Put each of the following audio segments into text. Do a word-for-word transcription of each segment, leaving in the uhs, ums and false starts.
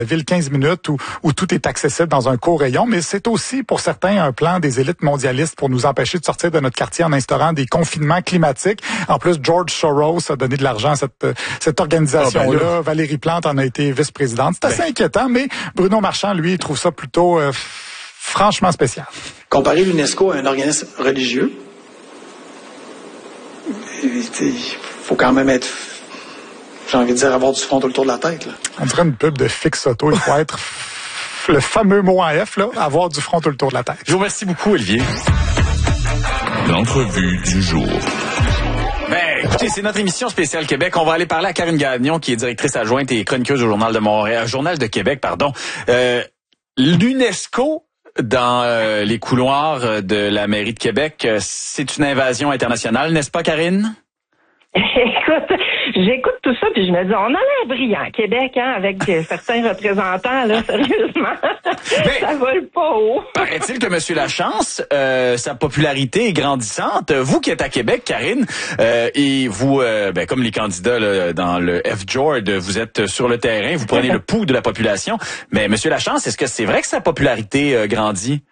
ville quinze minutes où, où tout est accessible dans un court rayon, mais c'est aussi pour certains un plan des élites mondialistes pour nous empêcher de sortir de notre quartier en instaurant des confinements climatiques. En plus, George Soros a donné de l'argent à cette, cette organisation-là. Oh ben là. Valérie Plante en a été vice-présidente. C'est assez ben. inquiétant, mais Bruno Marchand, lui, trouve ça plutôt euh, franchement spécial. Comparer l'UNESCO à un organisme religieux, il faut quand même être... J'ai envie de dire avoir du front tout le tour de la tête. Là. On dirait une pub de Fix Auto. Il faut être le fameux mot en F, là, avoir du front tout le tour de la tête. Je vous remercie beaucoup, Olivier. L'entrevue du jour. Ben, écoutez, c'est notre émission spéciale Québec. On va aller parler à Karine Gagnon, qui est directrice adjointe et chroniqueuse au Journal de Montréal, Journal de Québec, pardon. Euh, L'UNESCO, dans euh, les couloirs de la mairie de Québec, c'est une invasion internationale, n'est-ce pas, Karine? Écoute, j'écoute tout ça puis je me dis, on a l'air brillant, Québec, hein, avec certains représentants, là, sérieusement. Mais, ça vole pas haut. Paraît-il que M. Lachance, euh, sa popularité est grandissante. Vous qui êtes à Québec, Karine, euh, et vous, euh, ben, comme les candidats là, dans le F-Jord, vous êtes sur le terrain, vous prenez le pouls de la population. Mais M. Lachance, est-ce que c'est vrai que sa popularité euh, grandit?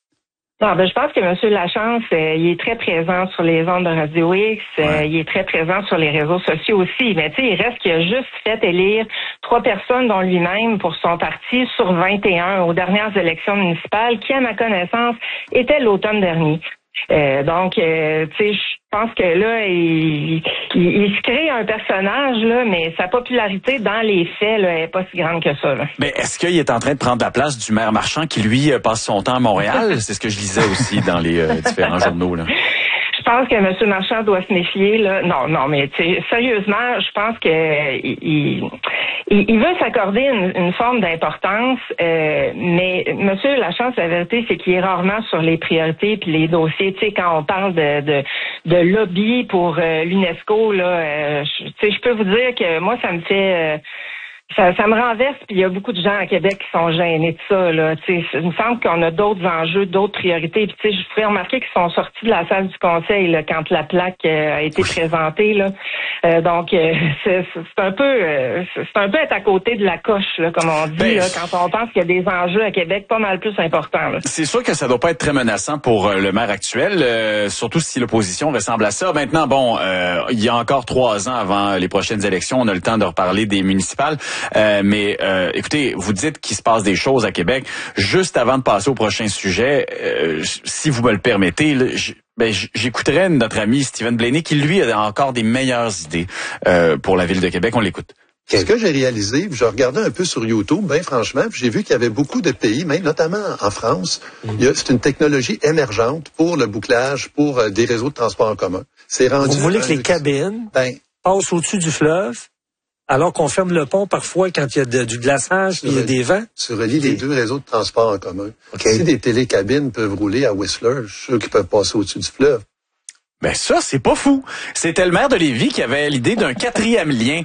Non, ben, je pense que M. Lachance, euh, il est très présent sur les ondes de Radio X, euh, ouais. Il est très présent sur les réseaux sociaux aussi. Mais tu sais, il reste qu'il a juste fait élire trois personnes, dont lui-même, pour son parti, sur vingt et un aux dernières élections municipales, qui, à ma connaissance, étaient l'automne dernier. Euh, donc, euh, tu sais, je pense que là, il, il, il se crée un personnage, là, mais sa popularité dans les faits, là, elle est pas si grande que ça, là. Mais est-ce qu'il est en train de prendre la place du maire Marchand qui, lui, passe son temps à Montréal? C'est ce que je lisais aussi dans les euh, différents journaux, là. Je pense que M. Marchand doit se méfier, là. Non, non, mais tu sais, sérieusement, je pense que il, il, il veut s'accorder une, une forme d'importance, euh, mais M. Lachance, la vérité, c'est qu'il est rarement sur les priorités puis les dossiers. Tu sais, quand on parle de de, de lobby pour euh, l'UNESCO, là, euh, tu sais, je peux vous dire que moi, ça me fait... Euh, Ça, ça me renverse, puis il y a beaucoup de gens à Québec qui sont gênés de ça, là. Tu sais, il me semble qu'on a d'autres enjeux, d'autres priorités. Puis tu sais, je ferais remarquer qu'ils sont sortis de la salle du conseil là, quand la plaque euh, a été présentée, là. Euh, donc euh, c'est, c'est un peu, euh, c'est un peu être à côté de la coche, là, comme on dit, ben, là, quand on pense qu'il y a des enjeux à Québec pas mal plus importants. Là. C'est sûr que ça doit pas être très menaçant pour euh, le maire actuel, euh, surtout si l'opposition ressemble à ça. Maintenant, bon, euh, il y a encore trois ans avant les prochaines élections, on a le temps de reparler des municipales. Euh, mais euh, écoutez, vous dites qu'il se passe des choses à Québec. Juste avant de passer au prochain sujet, euh, si vous me le permettez, là, j- ben, j'écouterai notre ami Stephen Blaney qui, lui, a encore des meilleures idées euh, pour la ville de Québec. On l'écoute. Ce que j'ai réalisé, je regardais un peu sur YouTube, bien franchement, puis j'ai vu qu'il y avait beaucoup de pays, même notamment en France, mmh. il y a, c'est une technologie émergente pour le bouclage, pour euh, des réseaux de transport en commun. C'est rendu. Vous voulez que les cabines ben, passent au-dessus du fleuve? Alors qu'on ferme le pont parfois quand il y a de, du glaçage, il y a des vents. Tu relis les deux réseaux de transport en commun. Okay. Si des télécabines peuvent rouler à Whistler, je suis sûr qu'ils peuvent passer au-dessus du fleuve. Ben ça, c'est pas fou. C'était le maire de Lévis qui avait l'idée d'un quatrième lien.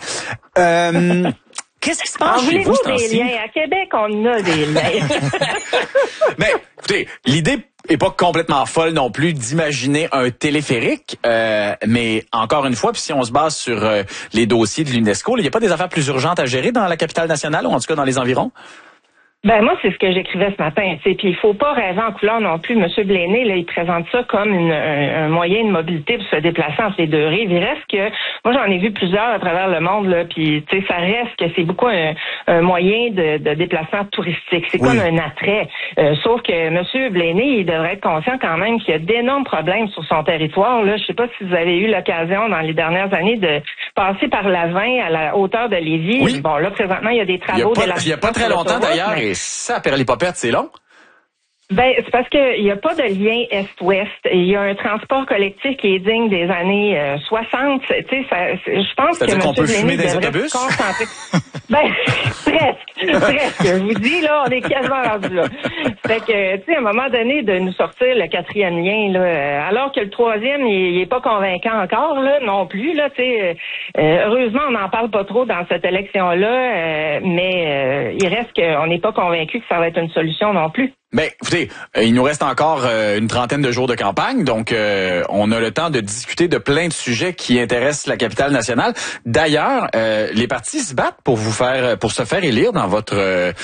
Euh, qu'est-ce qui se passe en chez vous, ce temps-ci? Des liens. À Québec, on a des liens. Ben, écoutez, l'idée est pas complètement folle non plus d'imaginer un téléphérique, euh, mais encore une fois, puis si on se base sur euh, les dossiers de l'UNESCO, il n'y a pas des affaires plus urgentes à gérer dans la capitale nationale, ou en tout cas dans les environs? Ben moi, c'est ce que j'écrivais ce matin. Puis il faut pas rêver en couleur non plus. Monsieur Blaney, là, il présente ça comme une, un, un moyen de mobilité pour se déplacer entre les deux rives. Il reste que, moi j'en ai vu plusieurs à travers le monde, là, puis tu sais, ça reste que c'est beaucoup un, un moyen de, de déplacement touristique. C'est oui. Comme un attrait. Euh, sauf que Monsieur Blaney, il devrait être conscient quand même qu'il y a d'énormes problèmes sur son territoire. Là, je sais pas si vous avez eu l'occasion dans les dernières années de passer par la vingt à la hauteur de Lévis. Oui. Bon, là présentement, il y a des travaux. Il y a pas, pas très longtemps d'ailleurs. Mais... Ça, Perles-les-Popettes, c'est long? Ben, c'est parce qu'il n'y a pas de lien est-ouest. Il y a un transport collectif qui est digne des années euh, soixante. Tu sais, ça, je pense C'est-à-dire que qu'on M. peut fumer Blaney des autobus? Ben, presque, presque. Je vous dis, là, on est quasiment rendu là. Fait que, tu sais, à un moment donné, de nous sortir le quatrième lien, là, alors que le troisième, il n'est pas convaincant encore, là, non plus, là, tu sais. Euh, heureusement, on n'en parle pas trop dans cette élection-là, euh, mais euh, il reste qu'on n'est pas convaincu que ça va être une solution non plus. Ben, écoutez, euh, il nous reste encore euh, une trentaine de jours de campagne, donc euh, on a le temps de discuter de plein de sujets qui intéressent la capitale nationale. D'ailleurs, euh, les partis se battent pour vous faire, pour se faire élire dans votre euh,